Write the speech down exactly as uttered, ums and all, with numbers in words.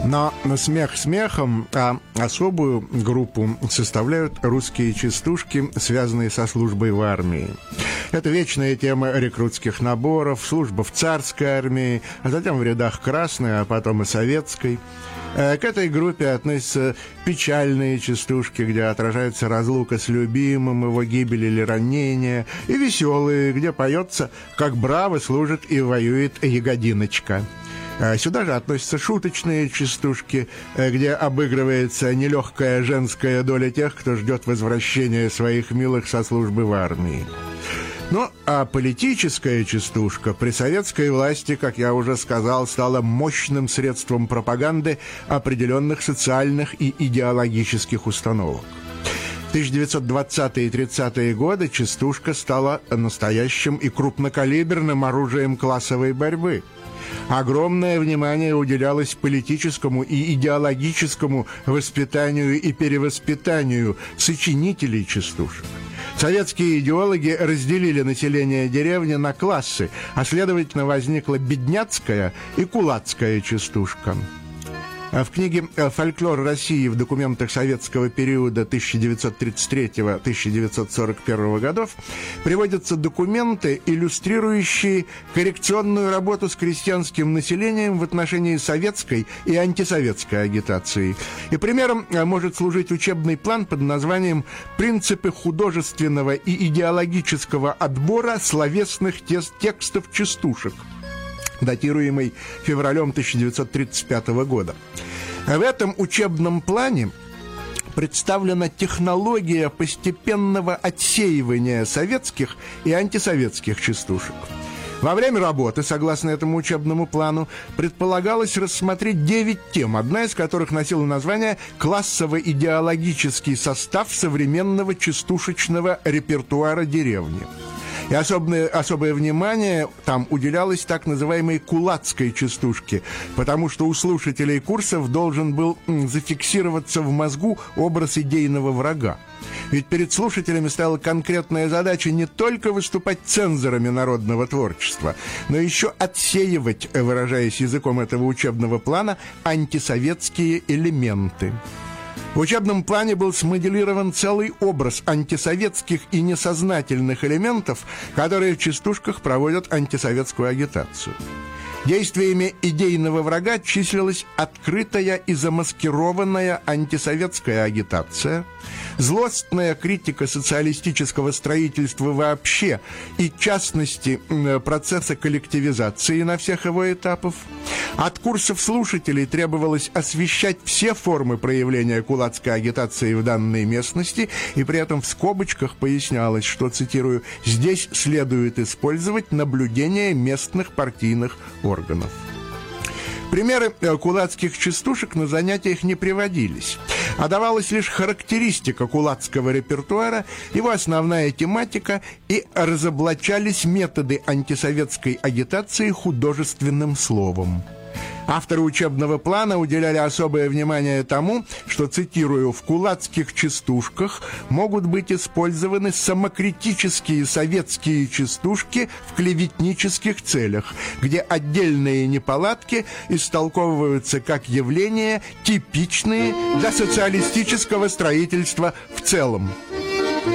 Но смех смехом, а особую группу составляют русские частушки, связанные со службой в армии. Это вечная тема рекрутских наборов, служба в царской армии, а затем в рядах Красной, а потом и Советской. К этой группе относятся печальные частушки, где отражается разлука с любимым, его гибель или ранение, и веселые, где поется, как браво служит и воюет ягодиночка. Сюда же относятся шуточные частушки, где обыгрывается нелегкая женская доля тех, кто ждет возвращения своих милых со службы в армии. Ну, а политическая частушка при советской власти, как я уже сказал, стала мощным средством пропаганды определенных социальных и идеологических установок. В тысяча девятьсот двадцатые и тридцатые годы частушка стала настоящим и крупнокалиберным оружием классовой борьбы. Огромное внимание уделялось политическому и идеологическому воспитанию и перевоспитанию сочинителей частушек. Советские идеологи разделили население деревни на классы, а следовательно возникла бедняцкая и кулацкая частушка. В книге «Фольклор России» в документах советского периода тысяча девятьсот тридцать третьего — тысяча девятьсот сорок первого годов приводятся документы, иллюстрирующие коррекционную работу с крестьянским населением в отношении советской и антисоветской агитации. И примером может служить учебный план под названием «Принципы художественного и идеологического отбора словесных текстов частушек», датируемый февралем тысяча девятьсот тридцать пятого года. В этом учебном плане представлена технология постепенного отсеивания советских и антисоветских частушек. Во время работы, согласно этому учебному плану, предполагалось рассмотреть девять тем, одна из которых носила название «Классово-идеологический состав современного частушечного репертуара деревни». И особое, особое внимание там уделялось так называемой кулацкой частушке, потому что у слушателей курсов должен был зафиксироваться в мозгу образ идейного врага. Ведь перед слушателями стояла конкретная задача не только выступать цензорами народного творчества, но еще отсеивать, выражаясь языком этого учебного плана, антисоветские элементы. В учебном плане был смоделирован целый образ антисоветских и несознательных элементов, которые в частушках проводят антисоветскую агитацию. Действиями идейного врага числилась открытая и замаскированная антисоветская агитация, злостная критика социалистического строительства вообще и, в частности, процесса коллективизации на всех его этапах. От курсов слушателей требовалось освещать все формы проявления кулацкой агитации в данной местности, и при этом в скобочках пояснялось, что, цитирую, «здесь следует использовать наблюдение местных партийных органов». Примеры кулацких частушек на занятиях не приводились, а давалась лишь характеристика кулацкого репертуара, его основная тематика, и разоблачались методы антисоветской агитации художественным словом. Авторы учебного плана уделяли особое внимание тому, что, цитирую, «в кулацких частушках могут быть использованы самокритические советские частушки в клеветнических целях, где отдельные неполадки истолковываются как явления, типичные для социалистического строительства в целом».